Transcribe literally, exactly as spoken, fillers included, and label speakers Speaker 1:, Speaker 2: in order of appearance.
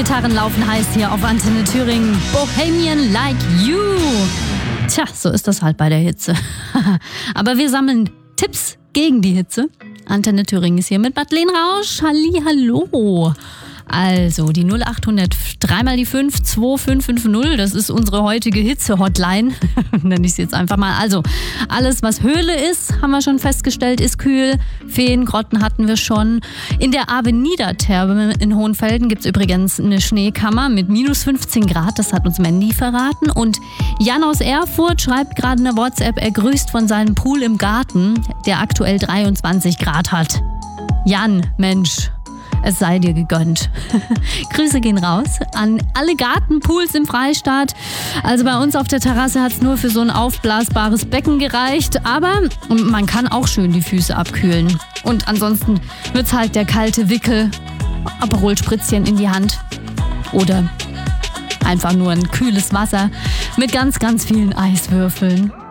Speaker 1: Gitarren laufen heiß hier auf Antenne Thüringen. Bohemian Like You. Tja, so ist das halt bei der Hitze. Aber wir sammeln Tipps gegen die Hitze. Antenne Thüringen ist hier mit Madeleine Rausch. Hallihallo. Also die null acht hundert drei mal die fünf zwei fünf fünf null, das ist unsere heutige Hitze-Hotline, nenne ich es jetzt einfach mal. Also alles, was Höhle ist, haben wir schon festgestellt, ist kühl. Feengrotten hatten wir schon. In der Avenida-Therme in Hohenfelden gibt es übrigens eine Schneekammer mit minus fünfzehn Grad, das hat uns Mandy verraten. Und Jan aus Erfurt schreibt gerade eine WhatsApp, er grüßt von seinem Pool im Garten, der aktuell dreiundzwanzig Grad hat. Jan, Mensch, es sei dir gegönnt. Grüße gehen raus an alle Gartenpools im Freistaat. Also bei uns auf der Terrasse hat es nur für so ein aufblasbares Becken gereicht. Aber man kann auch schön die Füße abkühlen. Und ansonsten wird's halt der kalte Wickel, Aperol-Spritzchen in die Hand. Oder einfach nur ein kühles Wasser mit ganz, ganz vielen Eiswürfeln.